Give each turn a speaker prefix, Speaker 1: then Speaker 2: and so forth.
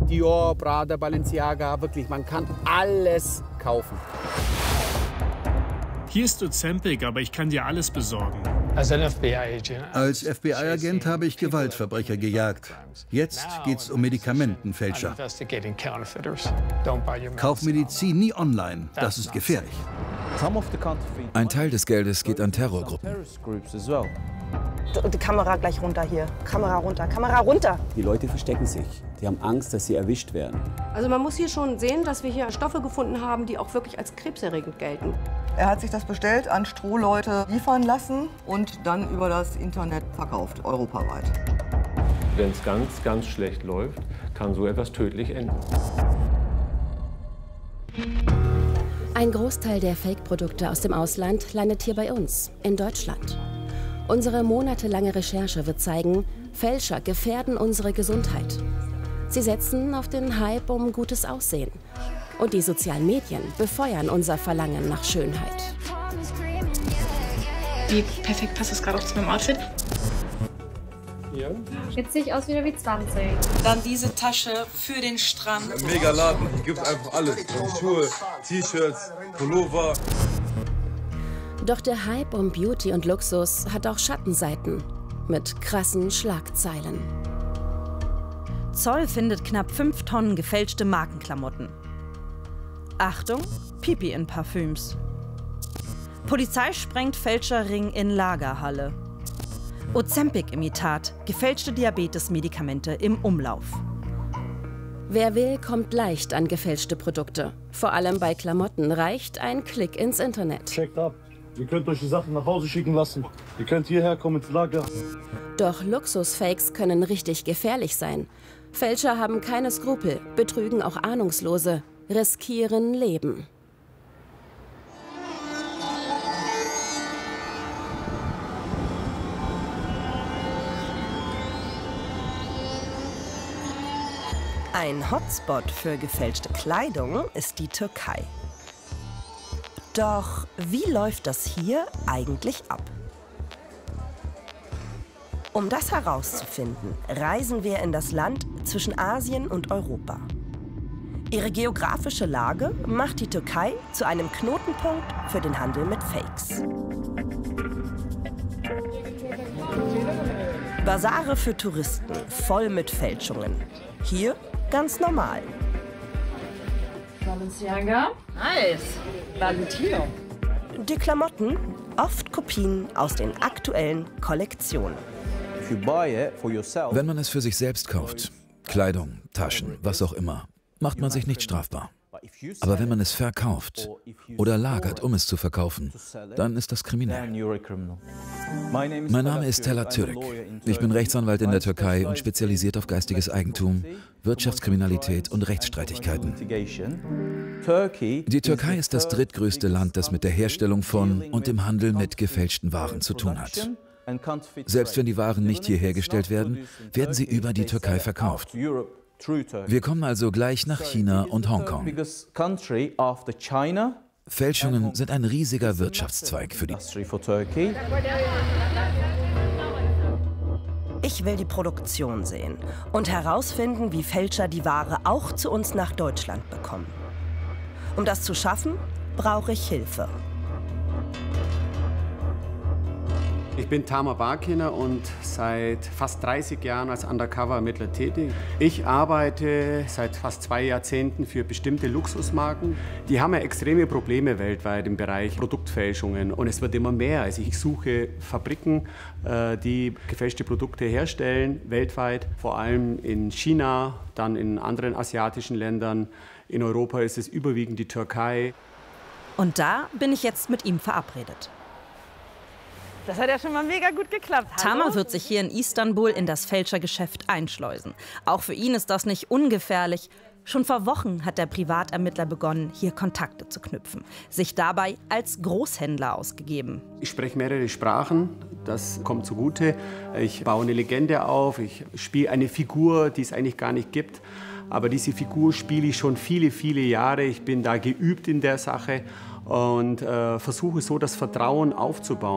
Speaker 1: Dior, Prada, Balenciaga, wirklich, man kann alles kaufen.
Speaker 2: Hier ist Ozempic, aber ich kann dir alles besorgen.
Speaker 3: Als
Speaker 4: FBI-Agent habe ich Gewaltverbrecher gejagt. Jetzt geht's um Medikamentenfälscher. Kauf Medizin nie online, das ist gefährlich.
Speaker 5: Ein Teil des Geldes geht an Terrorgruppen.
Speaker 6: Die Kamera gleich runter hier. Kamera runter, Kamera runter.
Speaker 7: Die Leute verstecken sich. Die haben Angst, dass sie erwischt werden.
Speaker 8: Also man muss hier schon sehen, dass wir hier Stoffe gefunden haben, die auch wirklich als krebserregend gelten.
Speaker 9: Er hat sich das bestellt, an Strohleute liefern lassen und dann über das Internet verkauft, europaweit.
Speaker 10: Wenn es ganz, ganz schlecht läuft, kann so etwas tödlich enden.
Speaker 11: Ein Großteil der Fake-Produkte aus dem Ausland landet hier bei uns, in Deutschland. Unsere monatelange Recherche wird zeigen, Fälscher gefährden unsere Gesundheit. Sie setzen auf den Hype um gutes Aussehen. Und die sozialen Medien befeuern unser Verlangen nach Schönheit.
Speaker 12: Wie perfekt passt das gerade auch zu meinem Outfit?
Speaker 13: Ja. Jetzt sehe ich aus wieder wie 20.
Speaker 14: Dann diese Tasche für den Strand.
Speaker 15: Ein mega Laden, hier gibt es einfach alles. Schuhe, T-Shirts, Pullover.
Speaker 11: Doch der Hype um Beauty und Luxus hat auch Schattenseiten mit krassen Schlagzeilen.
Speaker 16: Zoll findet knapp 5 Tonnen gefälschte Markenklamotten. Achtung, Pipi in Parfüms. Polizei sprengt Fälscherring in Lagerhalle. Ozempic-Imitat, gefälschte Diabetes-Medikamente im Umlauf.
Speaker 11: Wer will, kommt leicht an gefälschte Produkte. Vor allem bei Klamotten reicht ein Klick ins Internet.
Speaker 17: Checkt ab. Ihr könnt euch die Sachen nach Hause schicken lassen. Ihr könnt hierher kommen ins Lager.
Speaker 11: Doch Luxusfakes können richtig gefährlich sein. Fälscher haben keine Skrupel, betrügen auch Ahnungslose, riskieren Leben.
Speaker 16: Ein Hotspot für gefälschte Kleidung ist die Türkei. Doch wie läuft das hier eigentlich ab? Um das herauszufinden, reisen wir in das Land zwischen Asien und Europa. Ihre geografische Lage macht die Türkei zu einem Knotenpunkt für den Handel mit Fakes. Basare für Touristen, voll mit Fälschungen. Hier ganz normal.
Speaker 13: Balenciaga. Nice. Valentino.
Speaker 16: Die Klamotten, oft Kopien aus den aktuellen Kollektionen.
Speaker 5: Wenn man es für sich selbst kauft, Kleidung, Taschen, was auch immer, macht man sich nicht strafbar. Aber wenn man es verkauft oder lagert, um es zu verkaufen, dann ist das kriminell. Mein Name ist Talat Türk. Ich bin Rechtsanwalt in der Türkei und spezialisiert auf geistiges Eigentum, Wirtschaftskriminalität und Rechtsstreitigkeiten. Die Türkei ist das drittgrößte Land, das mit der Herstellung von und dem Handel mit gefälschten Waren zu tun hat. Selbst wenn die Waren nicht hier hergestellt werden, werden sie über die Türkei verkauft. Wir kommen also gleich nach China und Hongkong. Fälschungen sind ein riesiger Wirtschaftszweig für die.
Speaker 16: Ich will die Produktion sehen und herausfinden, wie Fälscher die Ware auch zu uns nach Deutschland bekommen. Um das zu schaffen, brauche ich Hilfe.
Speaker 1: Ich bin Tamer Barkiner und seit fast 30 Jahren als Undercover-Ermittler tätig. Ich arbeite seit fast 2 Jahrzehnten für bestimmte Luxusmarken. Die haben ja extreme Probleme weltweit im Bereich Produktfälschungen und es wird immer mehr. Also ich suche Fabriken, die gefälschte Produkte herstellen, weltweit, vor allem in China, dann in anderen asiatischen Ländern. In Europa ist es überwiegend die Türkei.
Speaker 16: Und da bin ich jetzt mit ihm verabredet.
Speaker 6: Das hat ja schon mal mega gut geklappt.
Speaker 16: Tamer wird sich hier in Istanbul in das Fälschergeschäft einschleusen. Auch für ihn ist das nicht ungefährlich. Schon vor Wochen hat der Privatermittler begonnen, hier Kontakte zu knüpfen. Sich dabei als Großhändler ausgegeben.
Speaker 1: Ich spreche mehrere Sprachen, das kommt zugute. Ich baue eine Legende auf, ich spiele eine Figur, die es eigentlich gar nicht gibt. Aber diese Figur spiele ich schon viele, viele Jahre. Ich bin da geübt in der Sache und versuche so das Vertrauen aufzubauen.